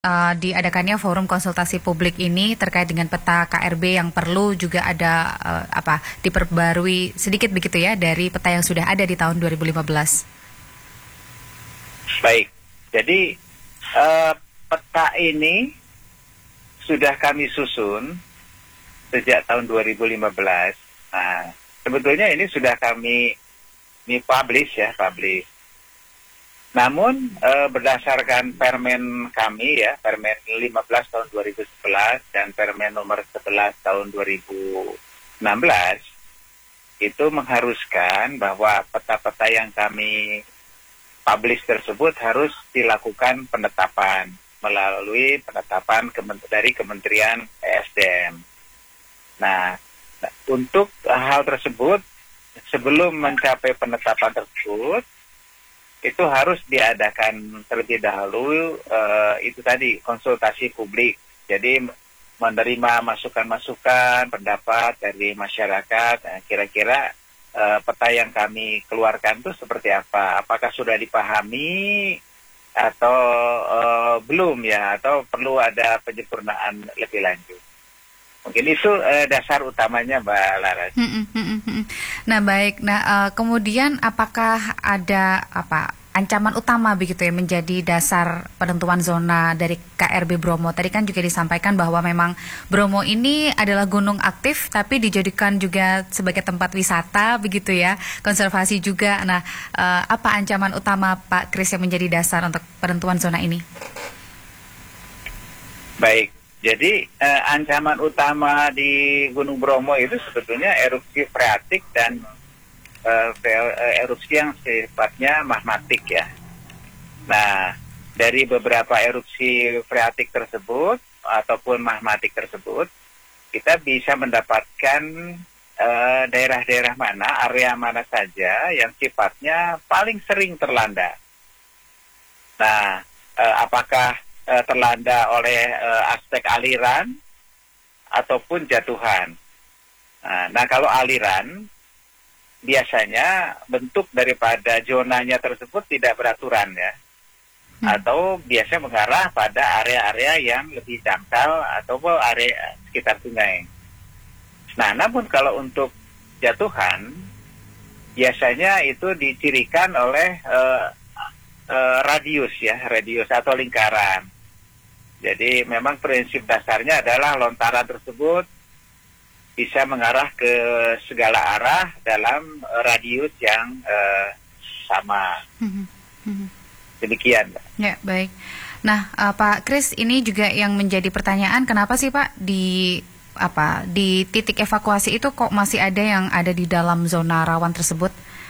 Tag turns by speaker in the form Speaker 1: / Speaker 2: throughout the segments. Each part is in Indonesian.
Speaker 1: diadakannya forum konsultasi publik ini terkait dengan peta KRB yang perlu juga ada diperbarui sedikit begitu ya dari peta yang sudah ada di tahun 2015.
Speaker 2: Baik, jadi peta ini sudah kami susun sejak tahun 2015. Nah, sebetulnya ini sudah kami publish. Namun berdasarkan Permen kami ya, Permen 15 tahun 2011 dan Permen nomor 11 tahun 2016, itu mengharuskan bahwa peta-peta yang kami publish tersebut harus dilakukan penetapan melalui penetapan dari Kementerian ESDM. Nah, untuk hal tersebut, sebelum mencapai penetapan tersebut, itu harus diadakan terlebih dahulu itu tadi konsultasi publik. Jadi menerima masukan-masukan, pendapat dari masyarakat. Nah, kira-kira peta yang kami keluarkan itu seperti apa? Apakah sudah dipahami atau belum ya? Atau perlu ada penyempurnaan lebih lanjut? Mungkin itu dasar utamanya, Mbak Laras.
Speaker 1: Nah baik, kemudian apakah ada ancaman utama begitu ya menjadi dasar penentuan zona dari KRB Bromo? Tadi kan juga disampaikan bahwa memang Bromo ini adalah gunung aktif tapi dijadikan juga sebagai tempat wisata begitu ya, konservasi juga. Nah, apa ancaman utama Pak Kris yang menjadi dasar untuk penentuan zona ini?
Speaker 2: Baik, jadi ancaman utama di Gunung Bromo itu sebetulnya erupsi freatik dan erupsi yang sifatnya magmatik ya. Nah, dari beberapa erupsi freatik tersebut ataupun magmatik tersebut, kita bisa mendapatkan daerah-daerah mana, area mana saja yang sifatnya paling sering terlanda. Nah, apakah terlanda oleh aspek aliran ataupun jatuhan. Nah, kalau aliran, biasanya bentuk daripada zonanya tersebut tidak beraturan ya, atau biasa mengarah pada area-area yang lebih dangkal atau area sekitar sungai. Nah, namun kalau untuk jatuhan, biasanya itu dicirikan oleh radius atau lingkaran. Jadi memang prinsip dasarnya adalah lontaran tersebut bisa mengarah ke segala arah dalam radius yang sama. Demikian, Pak.
Speaker 1: Ya, baik. Nah, Pak Kris, ini juga yang menjadi pertanyaan, kenapa sih Pak di titik evakuasi itu kok masih ada yang ada di dalam zona rawan tersebut?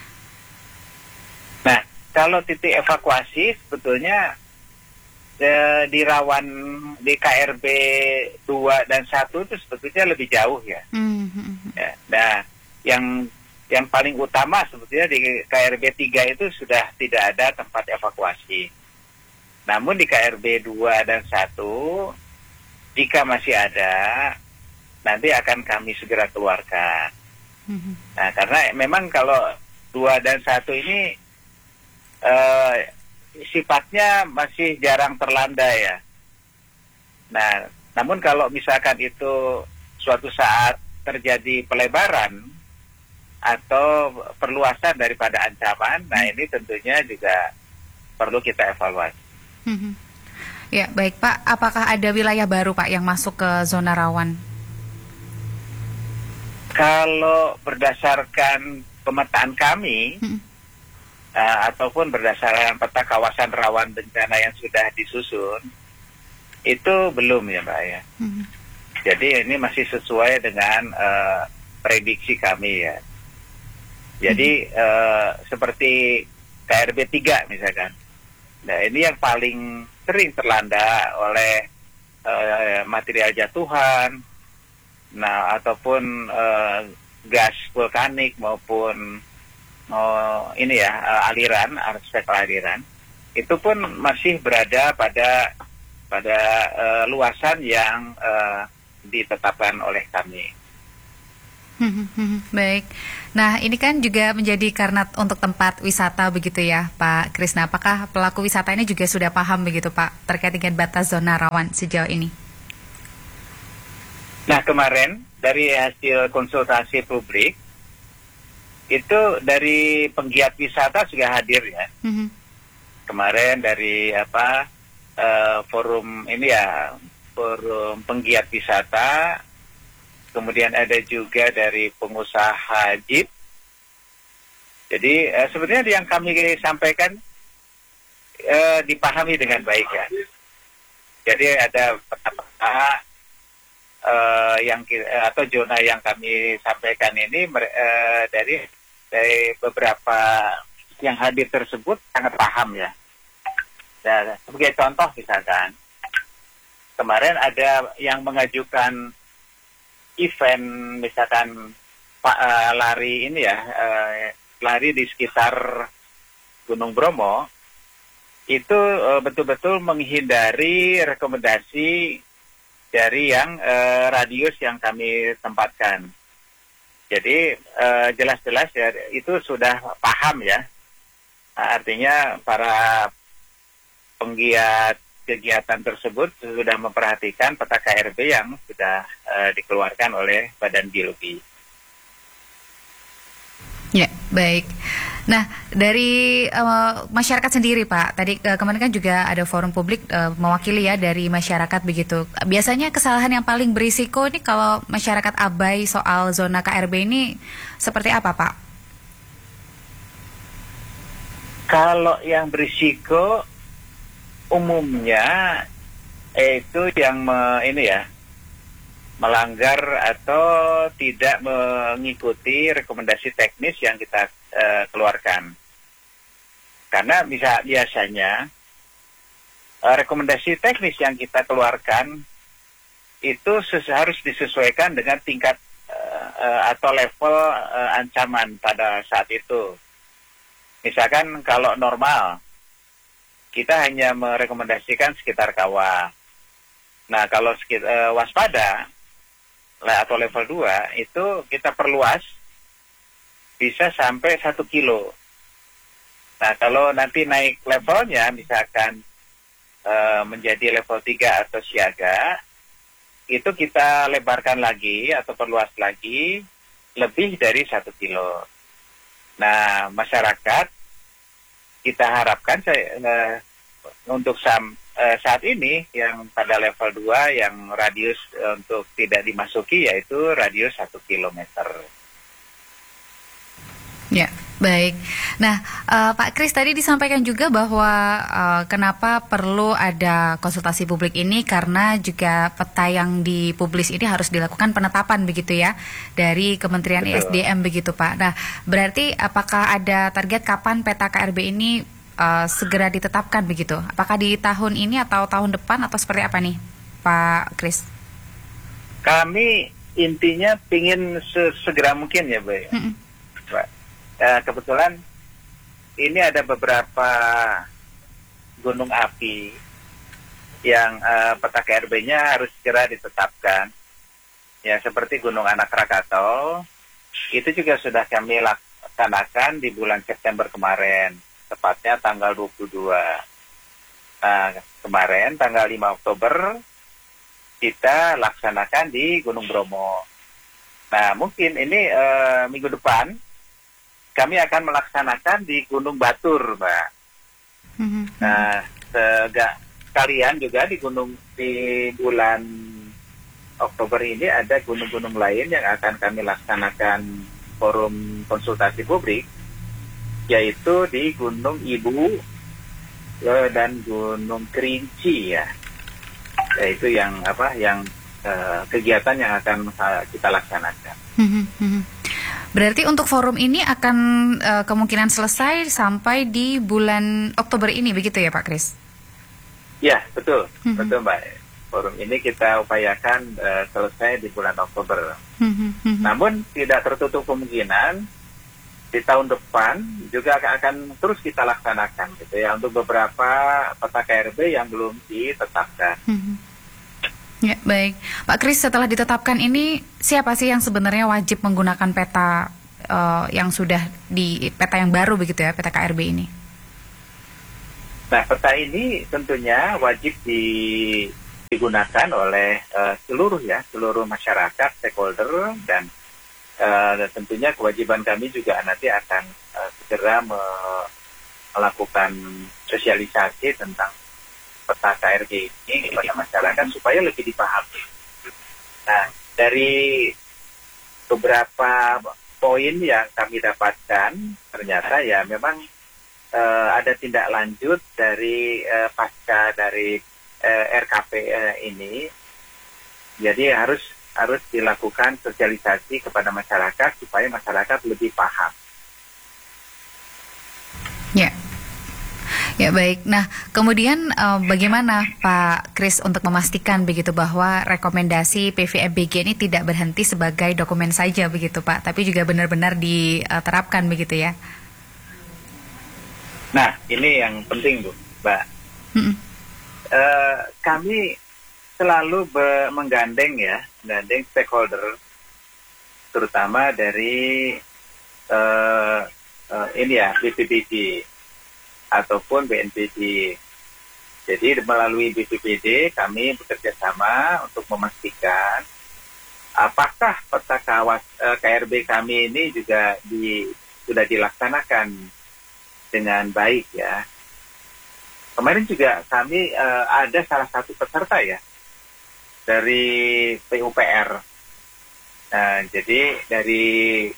Speaker 2: Nah, kalau titik evakuasi sebetulnya di rawan di KRB 2 dan 1 itu sebetulnya lebih jauh ya. Ya, nah, yang paling utama sebetulnya di KRB 3 itu sudah tidak ada tempat evakuasi. Namun di KRB 2 dan 1 jika masih ada, nanti akan kami segera keluarkan. Nah, karena memang kalau 2 dan 1 ini sifatnya masih jarang terlanda ya. Nah, namun kalau misalkan itu suatu saat terjadi pelebaran atau perluasan daripada ancaman, nah ini tentunya juga perlu kita evaluasi.
Speaker 1: Ya, baik Pak. Apakah ada wilayah baru Pak yang masuk ke zona rawan?
Speaker 2: Kalau berdasarkan pemetaan kami, ataupun berdasarkan peta kawasan rawan bencana yang sudah disusun, itu belum ya Mbak ya. Jadi ini masih sesuai dengan prediksi kami ya. Jadi seperti KRB 3 misalkan. Nah, ini yang paling sering terlanda oleh material jatuhan, nah ataupun gas vulkanik maupun aspek aliran, itu pun masih berada pada luasan yang ditetapkan oleh kami.
Speaker 1: Baik. Nah, ini kan juga menjadi karena untuk tempat wisata begitu ya, Pak Krisna. Apakah pelaku wisata ini juga sudah paham begitu, Pak, terkait dengan batas zona rawan sejauh ini?
Speaker 2: Nah, kemarin dari hasil konsultasi publik itu dari penggiat wisata juga hadir ya. Kemarin dari forum ini ya, forum penggiat wisata. Kemudian ada juga dari pengusaha jeep. Jadi sebenarnya yang kami sampaikan dipahami dengan baik ya. Jadi ada atau zona yang kami sampaikan ini dari beberapa yang hadir tersebut sangat paham ya. Dan sebagai contoh misalkan kemarin ada yang mengajukan event misalkan lari ini ya, lari di sekitar Gunung Bromo itu betul-betul menghindari rekomendasi dari yang radius yang kami tempatkan. Jadi jelas-jelas ya itu sudah paham ya. Artinya para penggiat kegiatan tersebut sudah memperhatikan peta KRB yang sudah dikeluarkan oleh Badan Geologi.
Speaker 1: Ya, baik. Nah, dari masyarakat sendiri, Pak, tadi kemarin kan juga ada forum publik mewakili ya dari masyarakat begitu. Biasanya kesalahan yang paling berisiko ini kalau masyarakat abai soal zona KRB ini seperti apa, Pak?
Speaker 2: Kalau yang berisiko umumnya itu yang melanggar atau tidak mengikuti rekomendasi teknis yang kita keluarkan. Karena biasanya rekomendasi teknis yang kita keluarkan itu harus disesuaikan dengan tingkat atau level ancaman pada saat itu. Misalkan kalau normal kita hanya merekomendasikan sekitar kawah. Nah, kalau waspada atau level 2 itu kita perluas bisa sampai 1 kilo. Nah, kalau nanti naik levelnya misalkan menjadi level 3 atau siaga, itu kita lebarkan lagi atau perluas lagi lebih dari 1 kilo. Nah, masyarakat kita harapkan untuk saat ini yang pada level 2 yang radius untuk tidak dimasuki yaitu radius 1 kilometer.
Speaker 1: Ya, baik. Nah, Pak Kris tadi disampaikan juga bahwa kenapa perlu ada konsultasi publik ini karena juga peta yang dipublis ini harus dilakukan penetapan begitu ya dari Kementerian ESDM begitu Pak. Nah, berarti apakah ada target kapan peta KRB ini segera ditetapkan begitu? Apakah di tahun ini atau tahun depan atau seperti apa nih, Pak Kris?
Speaker 2: Kami intinya pingin segera mungkin ya, Mbak. Kebetulan ini ada beberapa gunung api yang peta KRB-nya harus segera ditetapkan. Ya, seperti Gunung Anak Rakatau, itu juga sudah kami laksanakan di bulan September kemarin, tepatnya tanggal 22. Nah, kemarin tanggal 5 Oktober kita laksanakan di Gunung Bromo. Nah, mungkin ini minggu depan kami akan melaksanakan di Gunung Batur, Mbak. Nah, sekalian juga di bulan Oktober ini ada gunung-gunung lain yang akan kami laksanakan forum konsultasi publik, yaitu di Gunung Ibu dan Gunung Kerinci ya. Yaitu yang kegiatan yang akan kita laksanakan.
Speaker 1: Berarti untuk forum ini akan kemungkinan selesai sampai di bulan Oktober ini, begitu ya Pak Kris?
Speaker 2: Ya, betul. Betul Mbak. Forum ini kita upayakan selesai di bulan Oktober. Namun tidak tertutup kemungkinan di tahun depan juga akan terus kita laksanakan gitu ya untuk beberapa peta KRB yang belum ditetapkan.
Speaker 1: Ya, baik. Pak Kris, setelah ditetapkan ini, siapa sih yang sebenarnya wajib menggunakan peta yang sudah di peta yang baru begitu ya, peta KRB ini?
Speaker 2: Nah, peta ini tentunya wajib digunakan oleh seluruh masyarakat, stakeholder, dan tentunya kewajiban kami juga nanti akan segera melakukan sosialisasi tentang peta KRB ini kepada masyarakat supaya lebih dipahami. Nah, dari beberapa poin yang kami dapatkan, ternyata ya memang ada tindak lanjut dari pasca dari RKP ini. Jadi harus dilakukan sosialisasi kepada masyarakat supaya masyarakat lebih paham.
Speaker 1: Ya. Ya, baik. Nah, kemudian bagaimana Pak Kris untuk memastikan begitu bahwa rekomendasi PVMBG ini tidak berhenti sebagai dokumen saja begitu Pak, tapi juga benar-benar diterapkan begitu ya?
Speaker 2: Nah, ini yang penting Bu, Mbak. Kami selalu menggandeng stakeholder, terutama dari BPBD ataupun BNPB. Jadi melalui BPBD kami bekerja sama untuk memastikan apakah peta KRB kami ini juga sudah dilaksanakan dengan baik ya. Kemarin juga kami ada salah satu peserta ya dari PUPR. Nah, jadi dari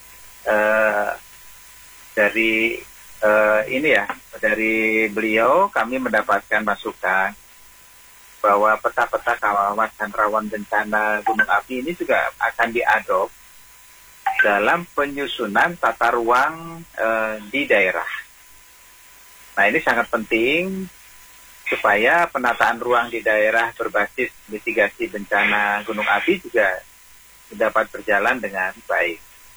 Speaker 2: dari beliau kami mendapatkan masukan bahwa peta-peta kawasan rawan bencana gunung api ini juga akan diadop dalam penyusunan tata ruang di daerah. Nah, ini sangat penting supaya penataan ruang di daerah berbasis mitigasi bencana gunung api juga dapat berjalan dengan baik.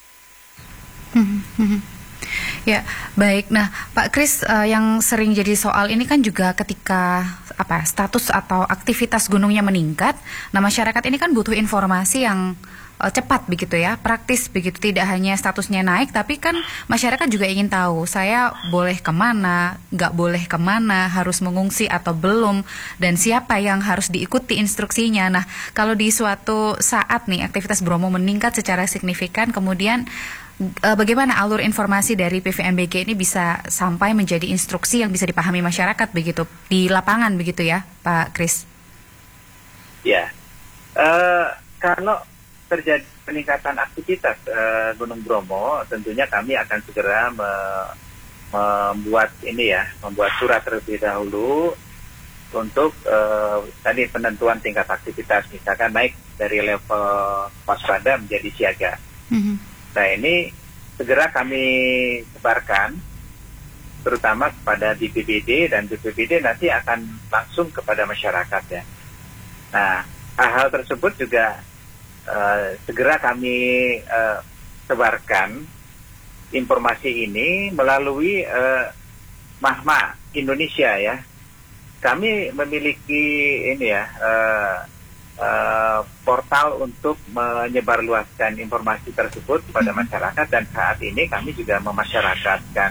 Speaker 1: Ya, baik. Nah, Pak Kris, yang sering jadi soal ini kan juga ketika status atau aktivitas gunungnya meningkat, nah masyarakat ini kan butuh informasi yang cepat begitu ya, praktis begitu, tidak hanya statusnya naik, tapi kan masyarakat juga ingin tahu, saya boleh kemana, nggak boleh kemana, harus mengungsi atau belum, dan siapa yang harus diikuti instruksinya. Nah, kalau di suatu saat nih aktivitas Bromo meningkat secara signifikan, kemudian bagaimana alur informasi dari PVMBG ini bisa sampai menjadi instruksi yang bisa dipahami masyarakat begitu di lapangan begitu ya, Pak Kris?
Speaker 2: Ya, kalau terjadi peningkatan aktivitas Gunung Bromo, tentunya kami akan segera membuat surat terlebih dahulu untuk tadi penentuan tingkat aktivitas, misalkan naik dari level waspada menjadi siaga. Nah, ini segera kami sebarkan, terutama kepada BPBD, dan BPBD nanti akan langsung kepada masyarakat ya. Nah, hal-hal tersebut juga segera kami sebarkan informasi ini melalui Mahma Indonesia ya. Kami memiliki portal untuk menyebarluaskan informasi tersebut kepada masyarakat, dan saat ini kami juga memasyarakatkan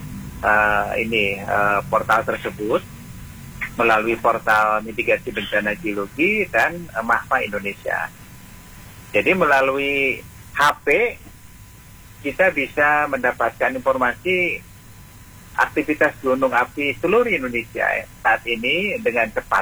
Speaker 2: portal tersebut melalui portal mitigasi bencana geologi dan Mahma Indonesia. Jadi melalui HP kita bisa mendapatkan informasi aktivitas gunung api seluruh Indonesia saat ini dengan cepat.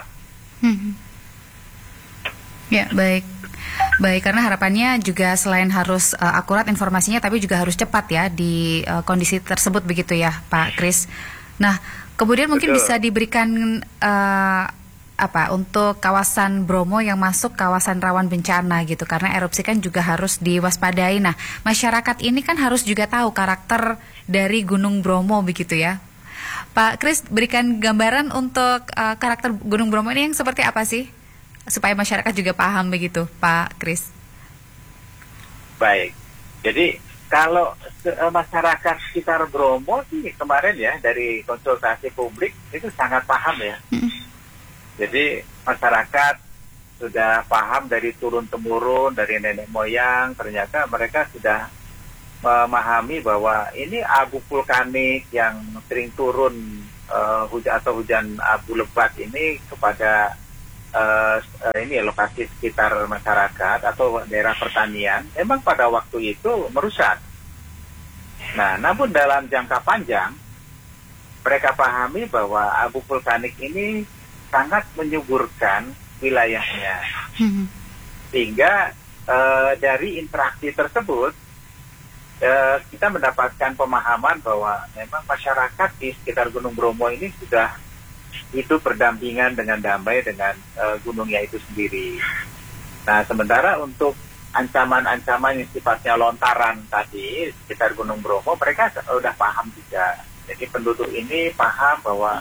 Speaker 1: Ya, baik. Baik, karena harapannya juga selain harus akurat informasinya, tapi juga harus cepat ya di kondisi tersebut begitu ya, Pak Kris. Nah, kemudian mungkin bisa diberikan untuk kawasan Bromo yang masuk kawasan rawan bencana gitu, karena erupsi kan juga harus diwaspadai. Nah, masyarakat ini kan harus juga tahu karakter dari Gunung Bromo begitu ya. Pak Kris, berikan gambaran untuk karakter Gunung Bromo ini yang seperti apa sih? Supaya masyarakat juga paham begitu, Pak Kris.
Speaker 2: Baik, jadi kalau masyarakat sekitar Bromo sih kemarin ya dari konsultasi publik itu sangat paham ya. Jadi masyarakat sudah paham dari turun-temurun, dari nenek moyang, ternyata mereka sudah memahami bahwa ini abu vulkanik yang sering turun hujan abu lebat ini kepada ini lokasi sekitar masyarakat atau daerah pertanian, memang pada waktu itu merusak. Nah, namun dalam jangka panjang, mereka pahami bahwa abu vulkanik ini sangat menyuburkan wilayahnya. Sehingga dari interaksi tersebut, kita mendapatkan pemahaman bahwa memang masyarakat di sekitar Gunung Bromo ini sudah hidup berdampingan dengan damai dengan gunungnya itu sendiri. Nah, sementara untuk ancaman-ancaman yang sifatnya lontaran tadi sekitar Gunung Bromo, mereka sudah paham juga. Jadi penduduk ini paham bahwa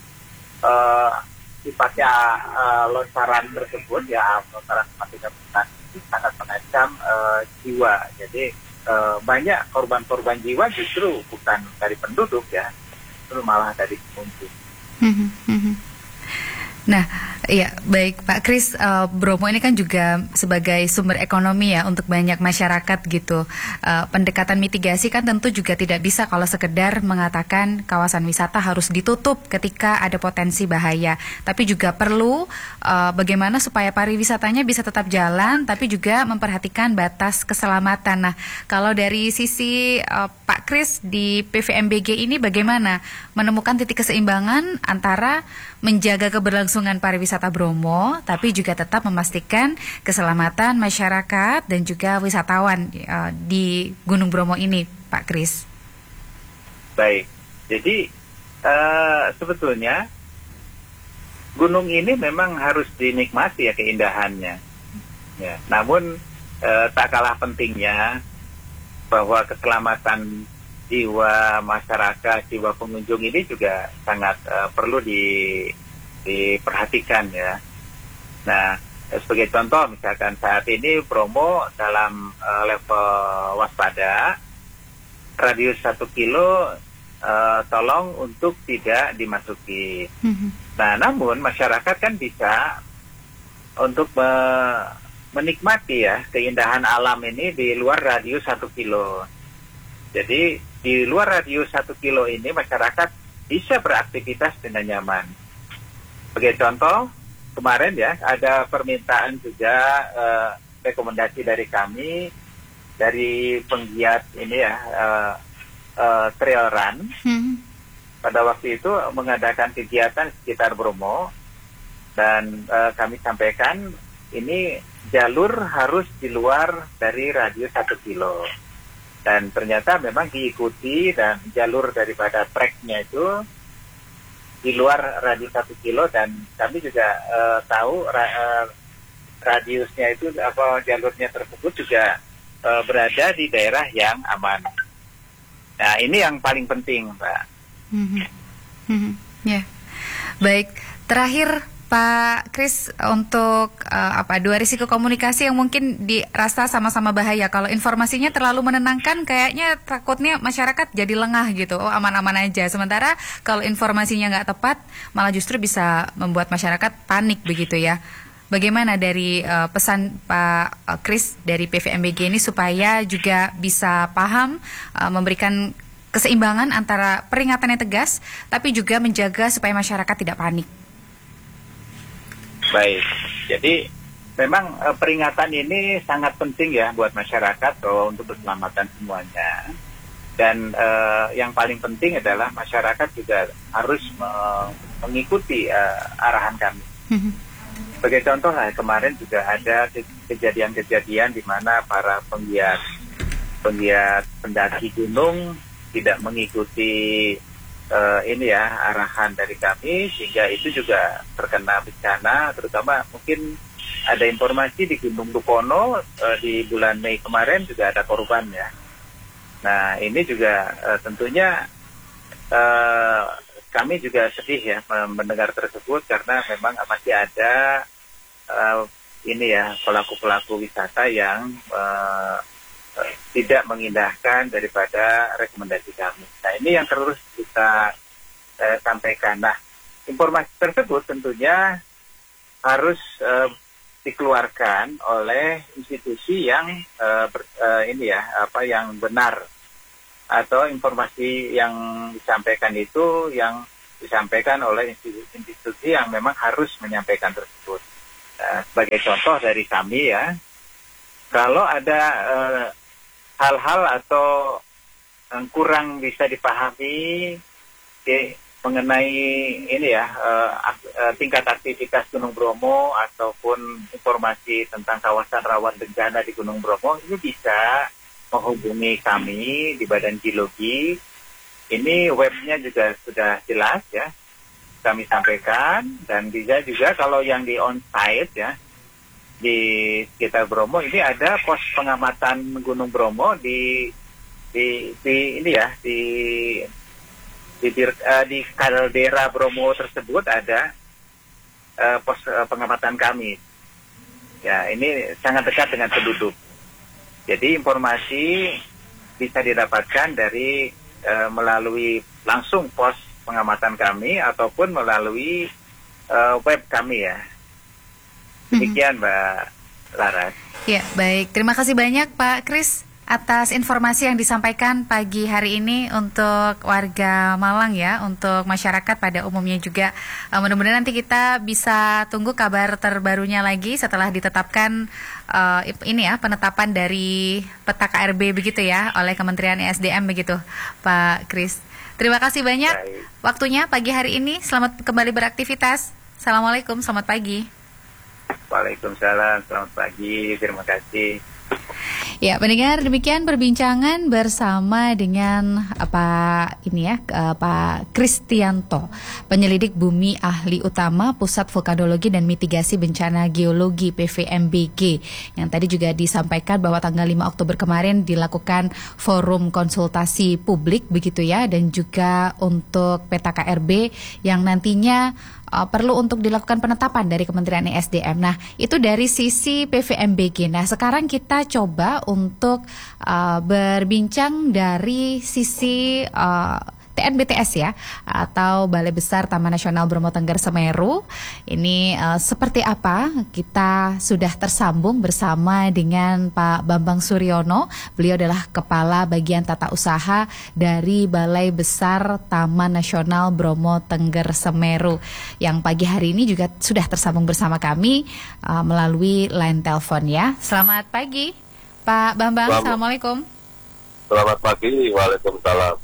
Speaker 2: sifatnya lontaran tersebut, ya lontaran matinya hutan ini sangat mengancam jiwa. Jadi banyak korban-korban jiwa justru bukan dari penduduk ya, justru malah dari pengunjung.
Speaker 1: Nah, ya baik Pak Kris, Bromo ini kan juga sebagai sumber ekonomi ya untuk banyak masyarakat gitu. Pendekatan mitigasi kan tentu juga tidak bisa kalau sekedar mengatakan kawasan wisata harus ditutup ketika ada potensi bahaya. Tapi juga perlu bagaimana supaya pariwisatanya bisa tetap jalan, tapi juga memperhatikan batas keselamatan. Nah, kalau dari sisi Pak Kris di PVMBG ini bagaimana menemukan titik keseimbangan antara menjaga keberlangsungan pariwisata Bromo, tapi juga tetap memastikan keselamatan masyarakat dan juga wisatawan di Gunung Bromo ini, Pak Kris?
Speaker 2: Baik, jadi sebetulnya gunung ini memang harus dinikmati ya keindahannya. Ya, namun tak kalah pentingnya bahwa keselamatan jiwa masyarakat, jiwa pengunjung ini juga sangat perlu diperhatikan ya. Nah, sebagai contoh misalkan saat ini Bromo dalam level waspada, radius 1 kilo tolong untuk tidak dimasuki. Nah, namun masyarakat kan bisa untuk menikmati ya keindahan alam ini di luar radius 1 kilo. Jadi di luar radius 1 kilo ini masyarakat bisa beraktivitas dengan nyaman. Sebagai contoh, kemarin ya ada permintaan juga rekomendasi dari kami, dari penggiat ini ya trail run. Pada waktu itu mengadakan kegiatan sekitar Bromo dan kami sampaikan ini jalur harus di luar dari radius 1 kilo. Dan ternyata memang diikuti dan jalur daripada treknya itu di luar radius 1 kilo dan kami juga tahu radiusnya itu apa jalurnya tersebut juga berada di daerah yang aman. Nah, ini yang paling penting, Pak.
Speaker 1: Ya, baik. Terakhir Pak Kris, untuk dua risiko komunikasi yang mungkin dirasa sama-sama bahaya. Kalau informasinya terlalu menenangkan, kayaknya takutnya masyarakat jadi lengah gitu, oh aman-aman aja. Sementara kalau informasinya nggak tepat, malah justru bisa membuat masyarakat panik begitu ya. Bagaimana dari pesan Pak Kris dari PVMBG ini supaya juga bisa paham, memberikan keseimbangan antara peringatan yang tegas, tapi juga menjaga supaya masyarakat tidak panik?
Speaker 2: Baik, jadi memang peringatan ini sangat penting ya buat masyarakat untuk keselamatan semuanya. Dan yang paling penting adalah masyarakat juga harus mengikuti arahan kami. Sebagai contoh lah, kemarin juga ada kejadian-kejadian di mana para penggiat pendaki gunung tidak mengikuti arahan dari kami, sehingga itu juga terkena bencana. Terutama mungkin ada informasi di Gunung Dukono di bulan Mei kemarin juga ada korban ya. Nah, ini juga tentunya kami juga sedih ya mendengar tersebut, karena memang masih ada pelaku-pelaku wisata yang tidak mengindahkan daripada rekomendasi kami. Nah, ini yang terus kita sampaikan. Nah, informasi tersebut tentunya harus dikeluarkan oleh institusi yang yang benar, atau informasi yang disampaikan itu yang disampaikan oleh institusi yang memang harus menyampaikan tersebut. Sebagai contoh dari kami ya, kalau ada hal-hal atau yang kurang bisa dipahami mengenai tingkat aktivitas Gunung Bromo ataupun informasi tentang kawasan rawan bencana di Gunung Bromo, ini bisa menghubungi kami di Badan Geologi. Ini webnya juga sudah jelas ya, kami sampaikan, dan bisa juga kalau yang di on-site ya, di sekitar Bromo ini ada pos pengamatan Gunung Bromo di kaldera Bromo tersebut ada pos pengamatan kami. Ya, ini sangat dekat dengan penduduk. Jadi informasi bisa didapatkan dari melalui langsung pos pengamatan kami ataupun melalui web kami ya. Demikian Mbak Laras.
Speaker 1: Ya, baik. Terima kasih banyak Pak Kris atas informasi yang disampaikan pagi hari ini untuk warga Malang ya, untuk masyarakat pada umumnya juga. Mudah-mudahan nanti kita bisa tunggu kabar terbarunya lagi setelah ditetapkan penetapan dari peta KRB begitu ya oleh Kementerian ESDM begitu, Pak Kris. Terima kasih banyak waktunya pagi hari ini. Selamat kembali beraktivitas. Assalamualaikum, selamat pagi.
Speaker 2: Waalaikumsalam, selamat pagi. Terima kasih.
Speaker 1: Ya, pendengar, demikian perbincangan bersama dengan Pak Kristianto, penyelidik bumi ahli utama Pusat Vulkanologi dan Mitigasi Bencana Geologi PVMBG, yang tadi juga disampaikan bahwa tanggal 5 Oktober kemarin dilakukan forum konsultasi publik begitu ya, dan juga untuk peta KRB yang nantinya perlu untuk dilakukan penetapan dari Kementerian ESDM. Nah, itu dari sisi PVMBG. Nah, sekarang kita coba untuk berbincang dari sisi TNBTS ya, atau Balai Besar Taman Nasional Bromo Tengger Semeru. Ini seperti apa? Kita sudah tersambung bersama dengan Pak Bambang Suryono. Beliau adalah Kepala Bagian Tata Usaha dari Balai Besar Taman Nasional Bromo Tengger Semeru, yang pagi hari ini juga sudah tersambung bersama kami melalui line telepon ya. Selamat pagi Pak Bambang. Assalamualaikum.
Speaker 3: Selamat pagi. Waalaikumsalam.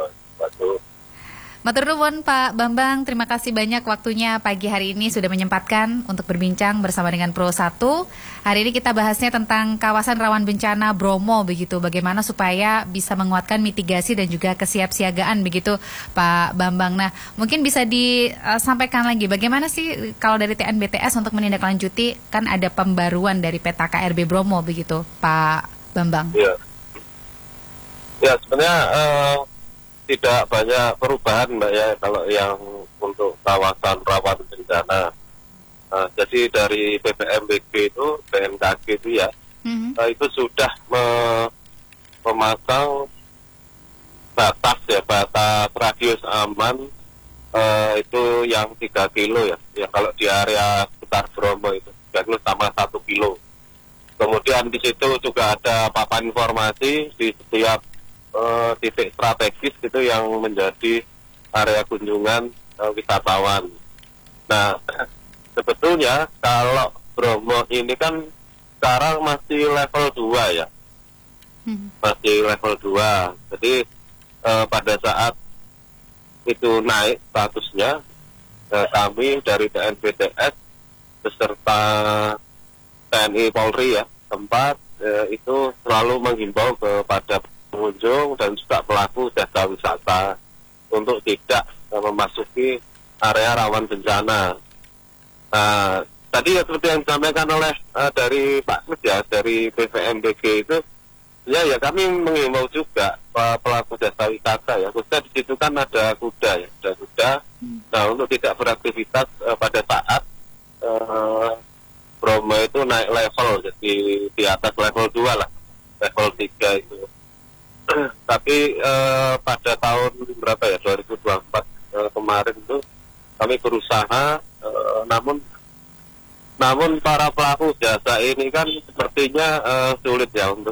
Speaker 1: Matur nuwun Pak Bambang, terima kasih banyak waktunya pagi hari ini sudah menyempatkan untuk berbincang bersama dengan Pro 1. Hari ini kita bahasnya tentang kawasan rawan bencana Bromo begitu, bagaimana supaya bisa menguatkan mitigasi dan juga kesiapsiagaan begitu Pak Bambang. Nah, mungkin bisa disampaikan lagi bagaimana sih kalau dari TNBTS untuk menindaklanjuti, kan ada pembaruan dari peta KRB Bromo begitu Pak Bambang.
Speaker 3: Ya sebenarnya tidak banyak perubahan Mbak ya kalau yang untuk kawasan rawan bencana. Jadi dari BPMBG itu, BMKG itu ya, itu sudah memasang batas radius aman itu yang 3 kilo ya. Ya kalau di area sekitar Bromo itu 3 kilo sama 1 kilo. Kemudian di situ juga ada papan informasi di setiap titik strategis itu yang menjadi area kunjungan wisatawan. Nah, sebetulnya kalau Bromo ini kan sekarang masih level 2 ya. Masih level 2. Jadi pada saat itu naik statusnya, kami dari TNBTS beserta TNI Polri ya, tempat itu selalu menghimbau kepada pengunjung dan juga pelaku jasa wisata untuk tidak memasuki area rawan bencana. Nah, tadi ya seperti yang disampaikan oleh dari Pak Kris ya, dari PVMBG itu, ya kami menghimbau juga pelaku jasa wisata ya, khususnya di situ kan ada kuda ya, ada kuda. Nah, untuk tidak beraktivitas pada saat Bromo itu naik level, jadi di atas level 2 lah, level 3 itu. Tapi pada tahun berapa ya, 2024 kemarin itu kami berusaha, namun Namun para pelaku jasa ini kan sepertinya sulit ya untuk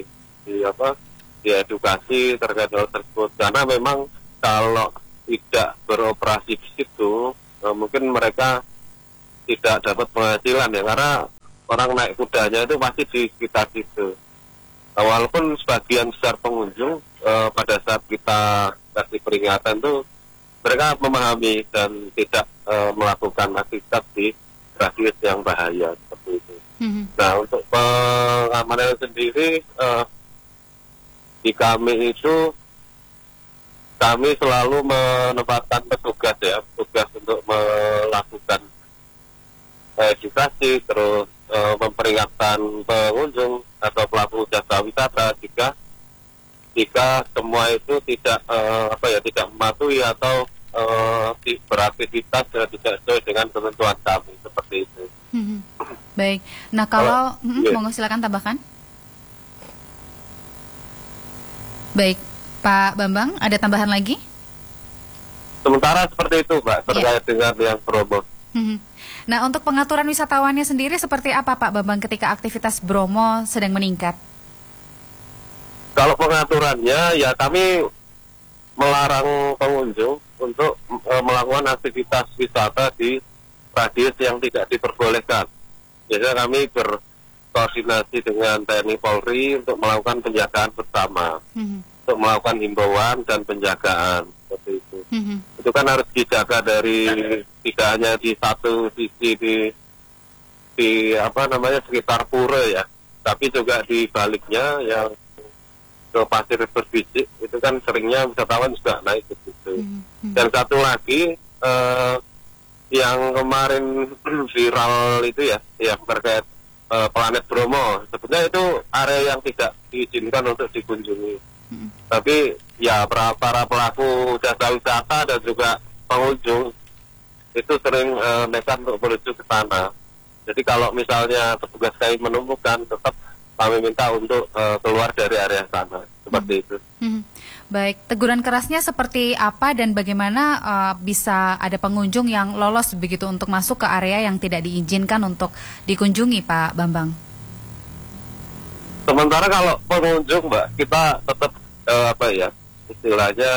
Speaker 3: diedukasi terkait hal tersebut, karena memang kalau tidak beroperasi di situ mungkin mereka tidak dapat penghasilan ya, karena orang naik kudanya itu masih di sekitar situ. Walaupun sebagian besar pengunjung pada saat kita kasih peringatan itu mereka memahami dan tidak melakukan aktivitas di radius yang bahaya seperti itu. Nah, untuk pengamanan sendiri di kami itu kami selalu menempatkan petugas untuk melakukan edukasi, terus memperingatkan pengunjung atau pelaku jasa wisata jika semua itu tidak tidak mematuhi atau beraktivitas tidak sesuai dengan ketentuan kami seperti itu.
Speaker 1: Baik. Nah kalau monggo silakan tambahkan. Baik, Pak Bambang, ada tambahan lagi?
Speaker 3: Sementara seperti itu, Mbak, terkait dengan yang Bromo.
Speaker 1: Nah, untuk pengaturan wisatawannya sendiri seperti apa, Pak Bambang, ketika aktivitas Bromo sedang meningkat?
Speaker 3: Kalau pengaturannya, ya kami melarang pengunjung untuk melakukan aktivitas wisata di radius yang tidak diperbolehkan. Biasanya kami berkoordinasi dengan TNI Polri untuk melakukan penjagaan bersama, untuk melakukan himbauan dan penjagaan seperti itu. Itu kan harus dijaga dari tidak hanya di satu sisi di sekitar pura ya, tapi juga di baliknya yang ke Pasir Berbisik itu kan seringnya wisatawan juga naik ke situ. Dan satu lagi yang kemarin viral itu ya, yang terkait Planet Bromo, sebetulnya itu area yang tidak diizinkan untuk dikunjungi. Tapi ya para pelaku jasa wisata dan juga pengunjung itu sering nekat untuk menuju ke sana. Jadi kalau misalnya petugas kami menemukan, tetap kami minta untuk keluar dari area sana, seperti itu.
Speaker 1: Baik, teguran kerasnya seperti apa dan bagaimana bisa ada pengunjung yang lolos begitu untuk masuk ke area yang tidak diizinkan untuk dikunjungi, Pak Bambang?
Speaker 3: Sementara kalau pengunjung, Mbak, kita tetap istilahnya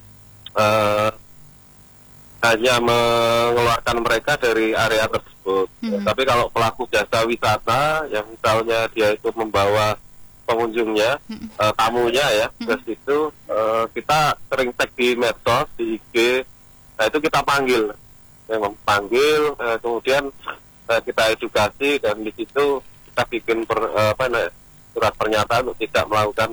Speaker 3: hanya mengeluarkan mereka dari area tersebut. Tapi kalau pelaku jasa wisata yang misalnya dia itu membawa pengunjungnya, tamunya ya, ke situ, kita sering cek di medsos, di IG, nah itu kita panggil, kemudian kita edukasi dan di situ kita bikin surat pernyataan untuk tidak melakukan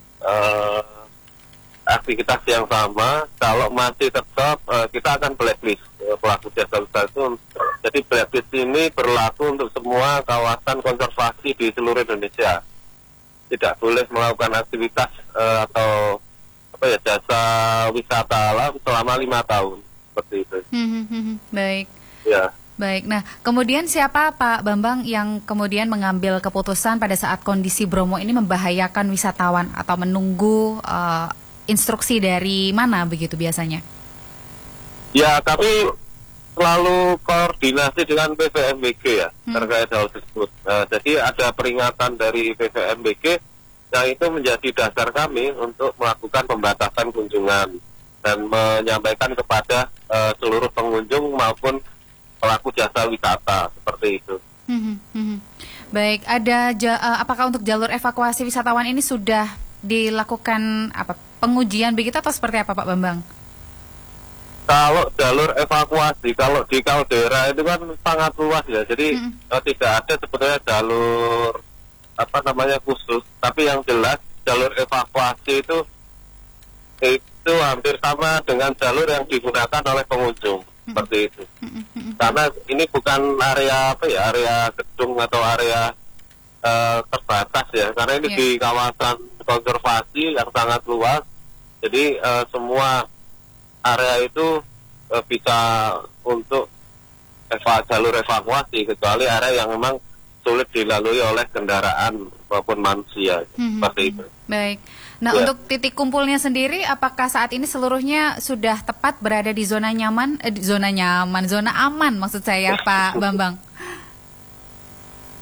Speaker 3: aktivitas yang sama. Kalau masih tetap kita akan blacklist pelaku jasa wisata itu. Jadi blacklist ini berlaku untuk semua kawasan konservasi di seluruh Indonesia. Tidak boleh melakukan aktivitas atau jasa wisata alam selama 5 tahun seperti itu.
Speaker 1: Baik.
Speaker 3: Ya.
Speaker 1: Baik. Nah, kemudian siapa Pak Bambang yang kemudian mengambil keputusan pada saat kondisi Bromo ini membahayakan wisatawan atau menunggu instruksi dari mana begitu biasanya? Ya,
Speaker 3: kami selalu koordinasi dengan PVMBG ya terkait hal tersebut. Jadi ada peringatan dari PVMBG yang itu menjadi dasar kami untuk melakukan pembatasan kunjungan dan menyampaikan kepada seluruh pengunjung maupun pelaku jasa wisata seperti itu.
Speaker 1: Baik, apakah untuk jalur evakuasi wisatawan ini sudah dilakukan pengujian begitu atau seperti apa Pak Bambang?
Speaker 3: Kalau jalur evakuasi, kalau di kaldera itu kan sangat luas ya, jadi tidak ada sebetulnya jalur khusus. Tapi yang jelas jalur evakuasi itu hampir sama dengan jalur yang digunakan oleh pengunjung seperti itu. Karena ini bukan area area gedung atau area terbatas ya, karena ini di kawasan konservasi yang sangat luas. Jadi semua area itu bisa untuk jalur evakuasi, kecuali area yang memang sulit dilalui oleh kendaraan maupun manusia seperti itu.
Speaker 1: Baik. Nah, untuk titik kumpulnya sendiri, apakah saat ini seluruhnya sudah tepat berada di zona nyaman, zona aman maksud saya Pak Bambang?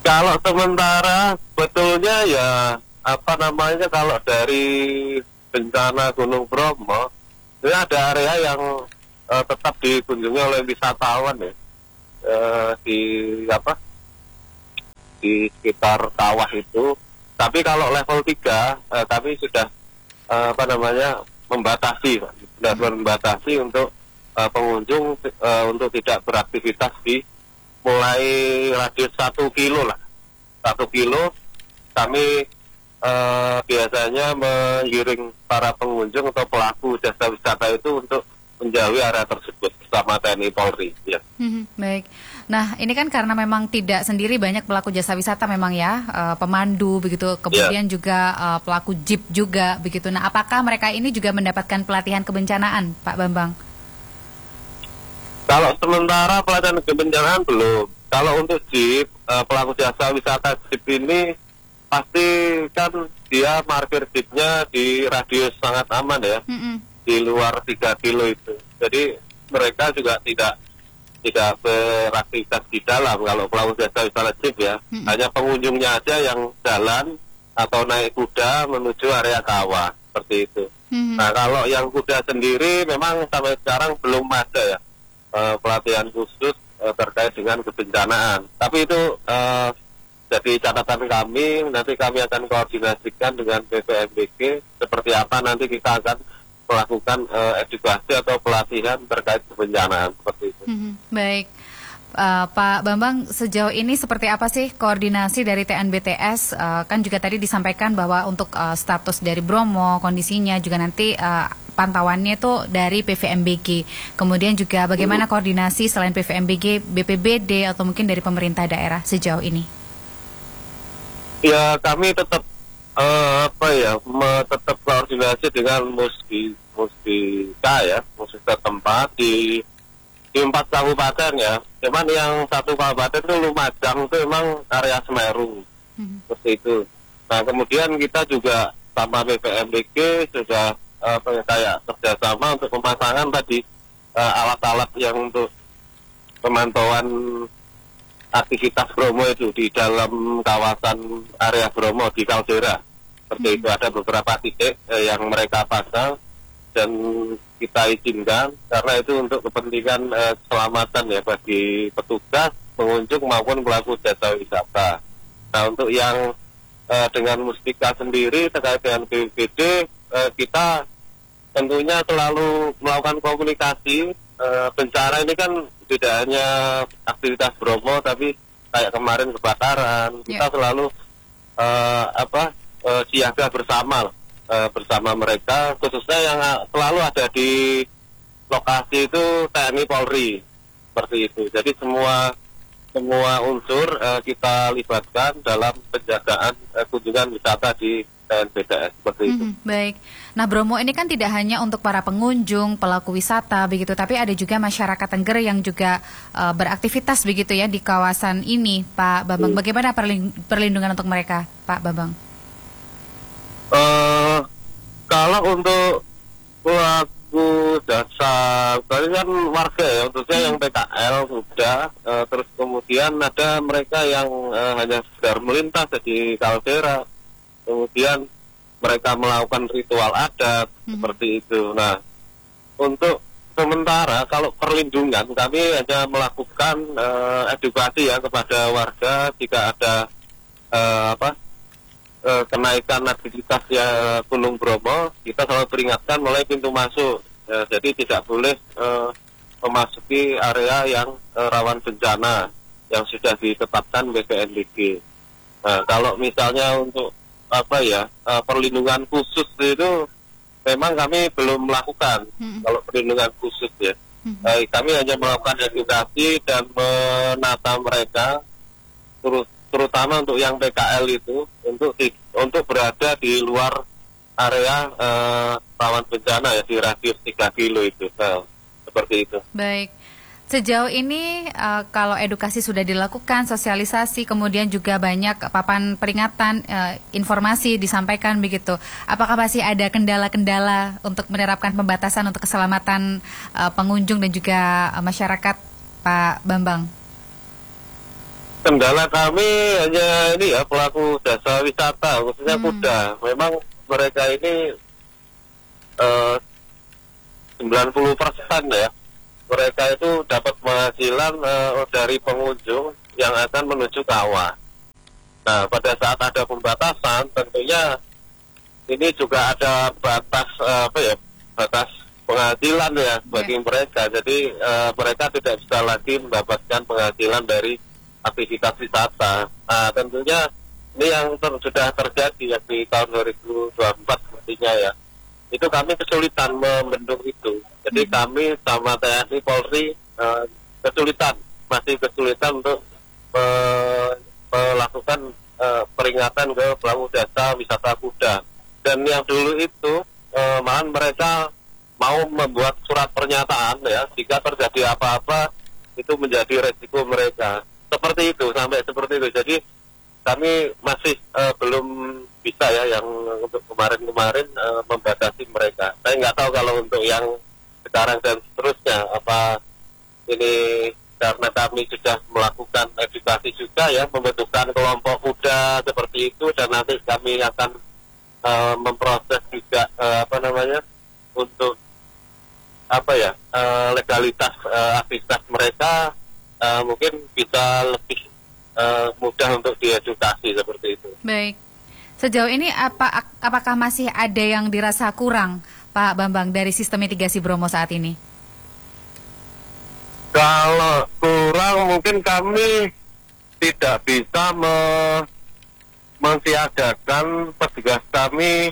Speaker 3: Kalau sementara betulnya ya kalau dari bencana Gunung Bromo ini ada area yang tetap dikunjungi oleh wisatawan ya, di di sekitar kawah itu. Tapi kalau level 3 kami sudah membatasi untuk pengunjung untuk tidak beraktivitas di mulai radius 1 kilo lah. 1 kilo kami biasanya menggiring para pengunjung atau pelaku jasa wisata itu untuk menjauhi area tersebut bersama TNI Polri. Ya.
Speaker 1: Baik. Nah, ini kan karena memang tidak sendiri, banyak pelaku jasa wisata memang ya, pemandu begitu, kemudian juga pelaku jeep juga begitu. Nah, apakah mereka ini juga mendapatkan pelatihan kebencanaan, Pak Bambang?
Speaker 3: Kalau sementara pelatihan kebencanaan belum. Kalau untuk jeep, pelaku jasa wisata jeep ini pasti kan dia parkir jeepnya di radius sangat aman ya. Di luar 3 kilo itu. Jadi mereka juga tidak beraktivitas di dalam kalau pelaku jasa wisata jeep ya. Hanya pengunjungnya aja yang jalan atau naik kuda menuju area kawah seperti itu. Nah, kalau yang kuda sendiri memang sampai sekarang belum ada ya pelatihan khusus terkait dengan kebencanaan. Tapi itu jadi catatan kami, nanti kami akan koordinasikan dengan BPMBG seperti apa nanti kita akan melakukan edukasi atau pelatihan terkait kebencanaan seperti itu.
Speaker 1: Baik, Pak Bambang, sejauh ini seperti apa sih koordinasi dari TNBTS? Kan juga tadi disampaikan bahwa untuk status dari Bromo, kondisinya juga nanti pantauannya itu dari PVMBG. Kemudian juga bagaimana koordinasi selain PVMBG, BPBD atau mungkin dari pemerintah daerah sejauh ini?
Speaker 3: Ya, kami tetap tetap koordinasi dengan Musbika ya, Musbika tempat di 4 kabupaten ya. Cuman yang 1 kabupaten itu Lumajang itu memang area Semeru, seperti itu. Nah, kemudian kita juga sama BPMBG sudah kayak kerjasama untuk pemasangan tadi alat-alat yang untuk pemantauan aktivitas Bromo itu di dalam kawasan area Bromo di Kaldera. Seperti itu, ada beberapa titik yang mereka pasang dan kita izinkan karena itu untuk kepentingan keselamatan ya bagi petugas, pengunjung maupun pelaku jasa wisata. Nah, untuk yang dengan Mustika sendiri terkait dengan BPBD, kita tentunya selalu melakukan komunikasi. Bencana ini kan tidak hanya aktivitas Bromo, tapi kayak kemarin kebakaran, kita selalu siaga bersama mereka, khususnya yang selalu ada di lokasi itu TNI Polri, seperti itu. Jadi semua unsur kita libatkan dalam penjagaan kunjungan wisata di TNBTS, seperti itu.
Speaker 1: Baik. Nah, Bromo ini kan tidak hanya untuk para pengunjung, pelaku wisata begitu, tapi ada juga masyarakat Tengger yang juga beraktivitas begitu ya di kawasan ini, Pak Bambang. Bagaimana perlindungan untuk mereka, Pak Bambang?
Speaker 3: Kalau untuk pelaku jasa, tadi kan warga ya, khususnya yang PKL sudah, terus kemudian ada mereka yang hanya sekedar melintas di Kaldera. Kemudian mereka melakukan ritual adat seperti itu. Nah, untuk sementara kalau perlindungan kami hanya melakukan edukasi ya kepada warga jika ada kenaikan aktivitas ya Gunung Bromo, kita selalu peringatkan mulai pintu masuk. Jadi tidak boleh memasuki area yang rawan bencana yang sudah ditetapkan BPNBG. Nah, kalau misalnya untuk perlindungan khusus itu memang kami belum melakukan. Kalau perlindungan khusus ya, kami hanya melakukan edukasi dan menata mereka, terutama untuk yang PKL itu untuk berada di luar area rawan bencana ya, di radius 3 kilo itu, seperti itu.
Speaker 1: Baik. Sejauh ini kalau edukasi sudah dilakukan, sosialisasi, kemudian juga banyak papan peringatan, informasi disampaikan begitu. Apakah masih ada kendala-kendala untuk menerapkan pembatasan untuk keselamatan pengunjung dan juga masyarakat, Pak Bambang?
Speaker 3: Kendala kami hanya ini ya, pelaku jasa wisata khususnya kuda. Memang mereka ini 90% ya, mereka itu dapat penghasilan dari pengunjung yang akan menuju kawah. Nah, pada saat ada pembatasan, tentunya ini juga ada batas batas penghasilan ya bagi mereka. Jadi mereka tidak bisa lagi mendapatkan penghasilan dari aktivitas wisata. Nah, tentunya ini yang sudah terjadi ya di tahun 2024 sepertinya ya. Itu kami kesulitan membendung itu. Jadi kami sama TNI Polri masih kesulitan untuk melakukan peringatan ke pelaku jasa wisata kuda. Dan yang dulu itu malahan mereka mau membuat surat pernyataan ya, jika terjadi apa-apa itu menjadi resiko mereka. Seperti itu, sampai seperti itu. Jadi kami masih belum bisa ya yang untuk kemarin-kemarin membatasi mereka. Saya nggak tahu kalau untuk yang sekarang dan seterusnya, apa ini karena kami sudah melakukan edukasi juga ya, membentukkan kelompok kuda seperti itu, dan nanti kami akan memproses juga untuk legalitas aktivitas mereka mungkin bisa lebih mudah untuk diedukasi seperti itu.
Speaker 1: Baik. Sejauh ini apakah masih ada yang dirasa kurang, Pak Bambang, dari sistem mitigasi Bromo saat ini?
Speaker 3: Kalau kurang mungkin kami tidak bisa mensiagakan petugas kami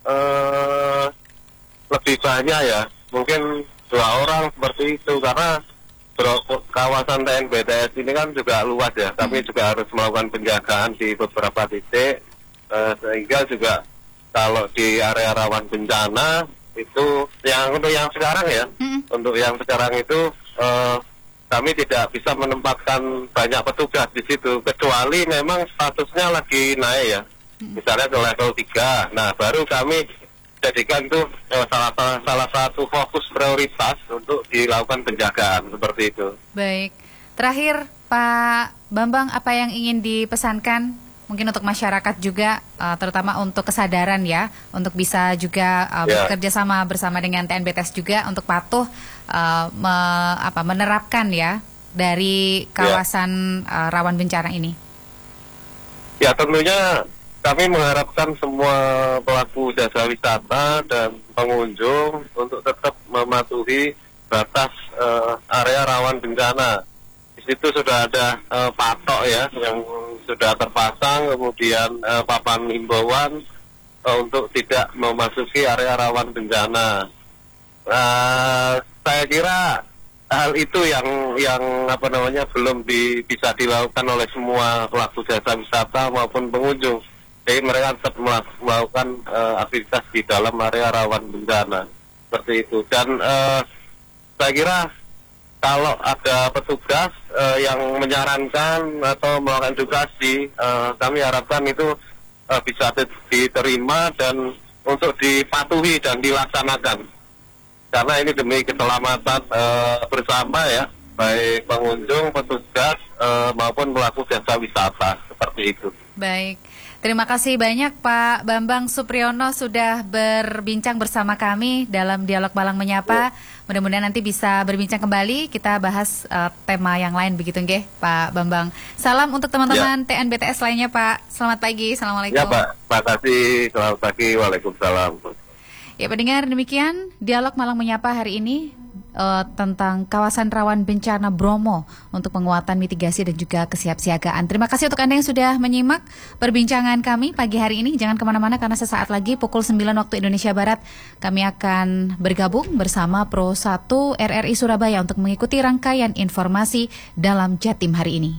Speaker 3: lebih banyak ya, mungkin 2 orang seperti itu, karena kawasan TNBTS ini kan juga luas ya. Kami juga harus melakukan penjagaan di beberapa titik, sehingga juga kalau di area rawan bencana itu untuk yang sekarang ya, untuk yang sekarang itu kami tidak bisa menempatkan banyak petugas di situ, kecuali memang statusnya lagi naik ya, misalnya ke level 3. Nah, baru kami jadikan itu salah satu fokus prioritas untuk dilakukan penjagaan seperti itu.
Speaker 1: Baik, terakhir Pak Bambang, apa yang ingin dipesankan mungkin untuk masyarakat juga, terutama untuk kesadaran ya, untuk bisa juga bekerja sama bersama dengan TNBTS juga untuk patuh menerapkan ya dari kawasan rawan bencana ini.
Speaker 3: Ya, tentunya kami mengharapkan semua pelaku jasa wisata dan pengunjung untuk tetap mematuhi batas area rawan bencana. Di situ sudah ada patok ya yang sudah terpasang, kemudian papan himbauan untuk tidak memasuki area rawan bencana. Saya kira hal itu yang belum bisa dilakukan oleh semua pelaku jasa wisata maupun pengunjung. Jadi mereka tetap melakukan aktivitas di dalam area rawan bencana seperti itu. Dan saya kira kalau ada petugas yang menyarankan atau melakukan edukasi, kami harapkan itu bisa diterima dan untuk dipatuhi dan dilaksanakan. Karena ini demi keselamatan bersama ya, baik pengunjung, petugas maupun pelaku jasa wisata seperti itu.
Speaker 1: Baik. Terima kasih banyak Pak Bambang Supriyono sudah berbincang bersama kami dalam Dialog Malang Menyapa. Mudah-mudahan nanti bisa berbincang kembali, kita bahas tema yang lain begitu nggih Pak Bambang. Salam untuk teman-teman TNBTS lainnya Pak. Selamat pagi. Assalamualaikum.
Speaker 3: Ya Pak, terima kasih. Selamat pagi. Waalaikumsalam.
Speaker 1: Ya pendengar, demikian Dialog Malang Menyapa hari ini tentang kawasan rawan bencana Bromo untuk penguatan mitigasi dan juga kesiapsiagaan. Terima kasih untuk Anda yang sudah menyimak perbincangan kami pagi hari ini. Jangan kemana-mana karena sesaat lagi pukul 9 waktu Indonesia Barat kami akan bergabung bersama Pro 1 RRI Surabaya untuk mengikuti rangkaian informasi dalam Jatim hari ini.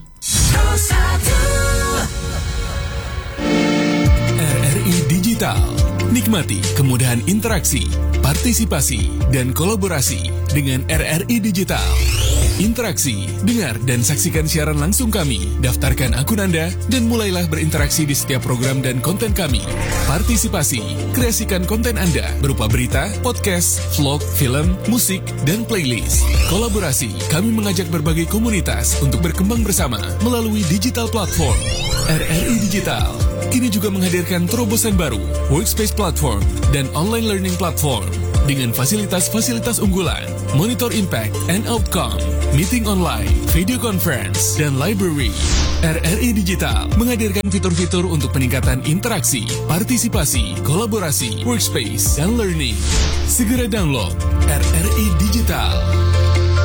Speaker 4: RRI Digital. Nikmati kemudahan interaksi, partisipasi, dan kolaborasi dengan RRI Digital. Interaksi, dengar dan saksikan siaran langsung kami. Daftarkan akun Anda dan mulailah berinteraksi di setiap program dan konten kami. Partisipasi, kreasikan konten Anda berupa berita, podcast, vlog, film, musik, dan playlist. Kolaborasi, kami mengajak berbagai komunitas untuk berkembang bersama melalui digital platform. RRI Digital kini juga menghadirkan terobosan baru, workspace platform, dan online learning platform dengan fasilitas-fasilitas unggulan, monitor impact and outcome, meeting online, video conference, dan library. RRI Digital menghadirkan fitur-fitur untuk peningkatan interaksi, partisipasi, kolaborasi, workspace, dan learning. Segera download RRI Digital.